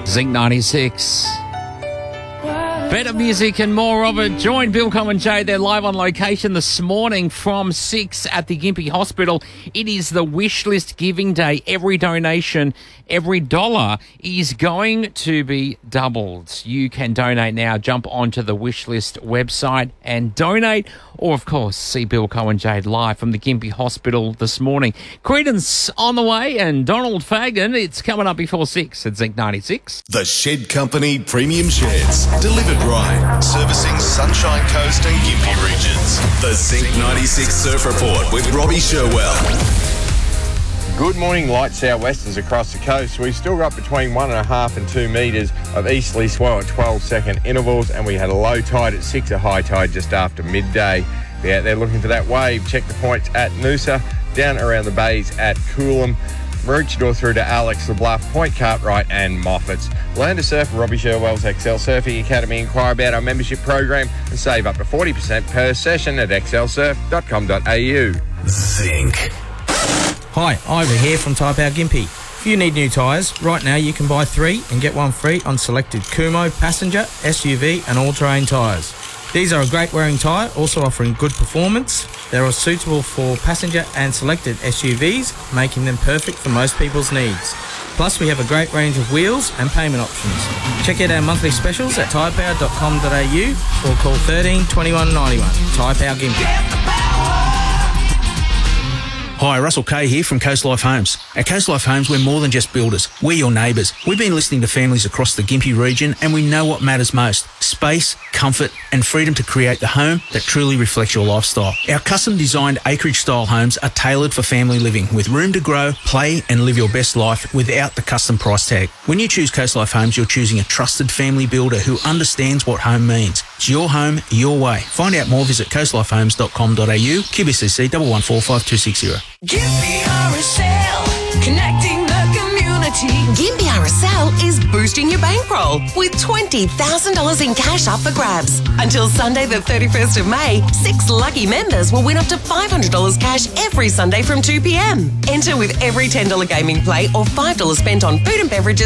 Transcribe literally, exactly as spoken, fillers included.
Zinc ninety-six. Better music and more of it. Join Bill, Com and Jay. They're live on location this morning from six at the Gympie Hospital. It is the wish list giving day. Every donation, every dollar is going to be doubled. You can donate now. Jump onto the wish list website and donate. Or, of course, see Bill, Com and Jade live from the Gympie Hospital this morning. Credence on the way and Donald Fagan. It's coming up before six at Zinc ninety-six. The Shed Company Premium Sheds. Delivered right. Servicing Sunshine Coast and Gympie regions. The Zinc ninety-six Surf Report with Robbie Sherwell. Good morning, light southwesters across the coast. We've still got between one and a half and two metres of easterly swell at twelve second intervals, and we had a low tide at six, a high tide just after midday. Be out there looking for that wave. Check the points at Noosa, down around the bays at Coolum, Maroochydore through to Alex, the Bluff, Point Cartwright and Moffats. Learn to surf at Robbie Sherwell's Excel Surfing Academy. Inquire about our membership program and save up to forty percent per session at x l surf dot com dot a u. Zinc. Hi, Ivor here from Tyre Power Gympie. If you need new tyres, right now you can buy three and get one free on selected Kumo, passenger, S U V and all-terrain tyres. These are a great wearing tyre, also offering good performance. They are suitable for passenger and selected S U Vs, making them perfect for most people's needs. Plus, we have a great range of wheels and payment options. Check out our monthly specials at tyre power dot com dot a u or call thirteen twenty-one ninety-one. Tyre Power Gympie. Hi, Russell Kay here from Coast Life Homes. At Coast Life Homes, we're more than just builders. We're your neighbours. We've been listening to families across the Gympie region and we know what matters most. Space, comfort and freedom to create the home that truly reflects your lifestyle. Our custom-designed acreage-style homes are tailored for family living with room to grow, play and live your best life without the custom price tag. When you choose Coast Life Homes, you're choosing a trusted family builder who understands what home means. It's your home, your way. Find out more, visit coast life homes dot com dot a u, Q B C C one one four five two six zero. Gympie R S L, connecting the community. Gympie R S L is boosting your bankroll with twenty thousand dollars in cash up for grabs. Until Sunday the thirty-first of May, six lucky members will win up to five hundred dollars cash every Sunday from two p m. Enter with every ten dollars gaming play or five dollars spent on food and beverages